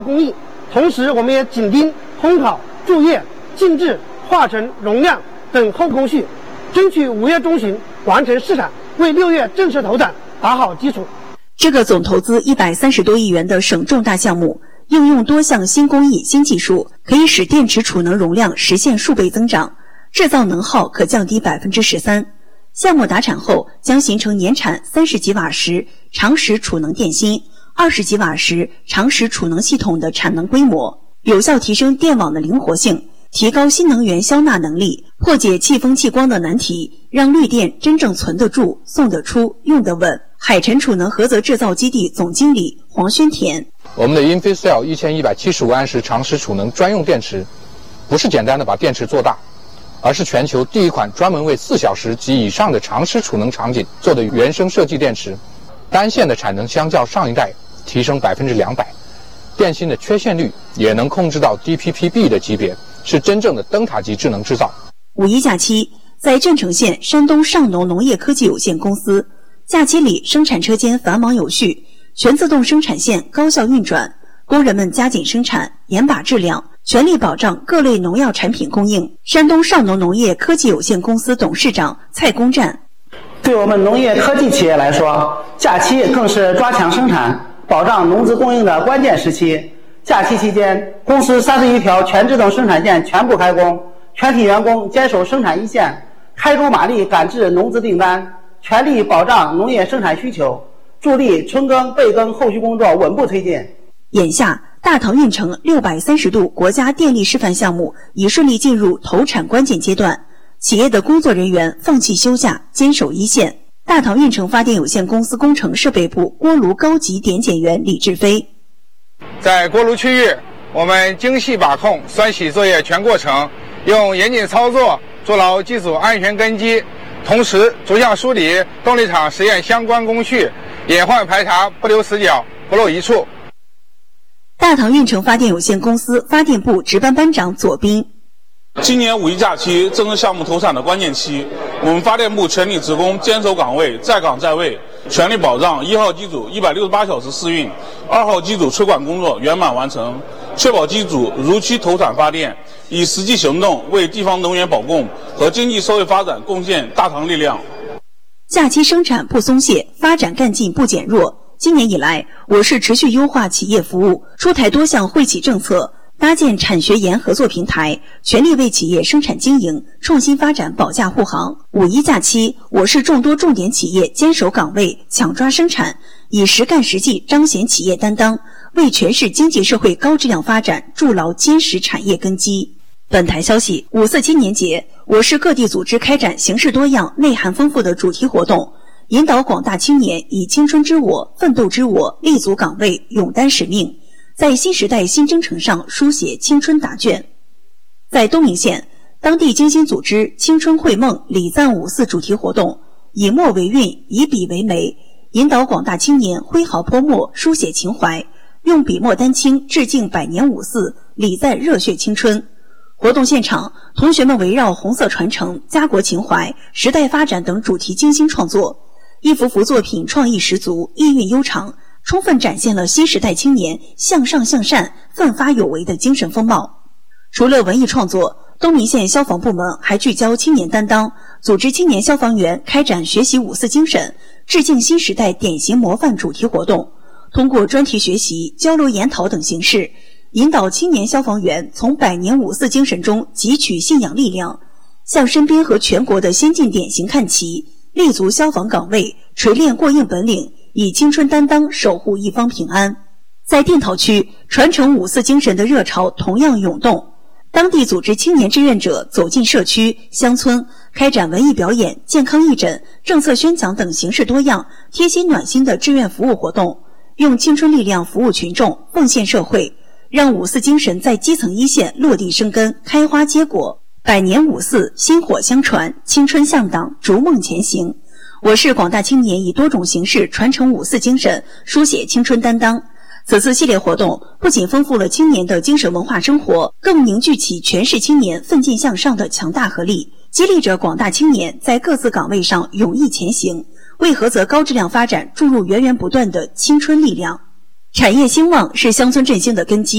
工艺。同时，我们也紧盯烘烤、注液、静置、化成、容量等后工序，争取5月中旬完成试产，为6月正式投产打好基础。 这个总投资130多亿元的省重大项目，应用多项新工艺、新技术，可以使电池储能容量实现数倍增长，制造能耗可降低13%。项目达产后，将形成年产30吉瓦时长时储能电芯、20吉瓦时长时储能系统的产能规模，有效提升电网的灵活性，提高新能源消纳能力，破解气风气光的难题，让绿电真正存得住、送得出、用得稳。海辰储能菏泽制造基地总经理黄宣田： 我们的 InfiCell 1175安时长时储能专用电池，不是简单的把电池做大，而是全球第一款专门为4小时及以上的长时储能场景做的原生设计电池。单线的产能相较上一代提升200%，电芯的缺陷率也能控制到 DPPB 的级别，是真正的灯塔级智能制造。 5一假期，在镇城县山东上农农业科技有限公司，假期里生产车间繁忙有序，全自动生产线高效运转，工人们加紧生产，严把质量，全力保障各类农药产品供应。山东上农农业科技有限公司董事长蔡公战： 对我们农业科技企业来说，假期更是抓强生产、保障农资供应的关键时期。假期期间，公司31条全自动生产线全部开工，全体员工坚守生产一线，开足马力赶制农资订单，全力保障农业生产需求，助力春耕备耕后续工作稳步推进。 眼下，大唐运城630度国家电力示范项目已顺利进入投产关键阶段，企业的工作人员放弃休假，坚守一线。大唐运城发电有限公司工程设备部锅炉高级点检员李志飞： 在锅炉区域，我们精细把控栓洗作业全过程，用严谨操作筑牢机组安全根基，同时逐项梳理动力场实验相关工序，隐患排查，不留死角，不漏一处。 大唐运城发电有限公司发电部值班班长左斌： 今年5一假期正是项目投产的关键期，我们发电部全体职工坚守岗位，在岗在位，全力保障1号机组168小时试运，2号机组吹管工作圆满完成，确保机组如期投产发电，以实际行动为地方能源保供和经济社会发展贡献大唐力量。 假期生产不松懈，发展干劲不减弱。今年以来，我市持续优化企业服务，出台多项惠企政策，搭建产学研合作平台，全力为企业生产经营、创新发展保驾护航。5一假期，我市众多重点企业坚守岗位，抢抓生产，以实干实际彰显企业担当，为全市经济社会高质量发展筑牢坚实产业根基。本台消息，5四青年节，我市各地组织开展形式多样、内涵丰富的主题活动，引导广大青年以青春之我、奋斗之我立足岗位、勇担使命，在新时代新征程上书写青春答卷。在东明县，当地精心组织青春绘梦礼赞5四主题活动，以墨为韵，以笔为媒，引导广大青年挥毫泼墨，书写情怀，用笔墨丹青致敬百年5四，礼赞热血青春。活动现场，同学们围绕红色传承、家国情怀、时代发展等主题精心创作，一幅幅作品创意十足，意蕴悠长，充分展现了新时代青年向上向善、奋发有为的精神风貌。除了文艺创作，东明县消防部门还聚焦青年担当，组织青年消防员开展学习5四精神、致敬新时代典型模范主题活动，通过专题学习、交流研讨等形式，引导青年消防员从百年5四精神中汲取信仰力量，向身边和全国的先进典型看齐，立足消防岗位，锤炼过硬本领，以青春担当守护一方平安。在定陶区，传承5四精神的热潮同样涌动，当地组织青年志愿者走进社区、乡村，开展文艺表演、健康义诊、政策宣讲等形式多样、贴心暖心的志愿服务活动，用青春力量服务群众、奉献社会，让5四精神在基层一线落地生根、开花结果。百年5四，薪火相传，青春向党，逐梦前行。我市广大青年以多种形式传承5四精神，书写青春担当。此次系列活动不仅丰富了青年的精神文化生活，更凝聚起全市青年奋进向上的强大合力，激励着广大青年在各自岗位上勇毅前行，为菏泽高质量发展注入源源不断的青春力量。产业兴旺是乡村振兴的根基。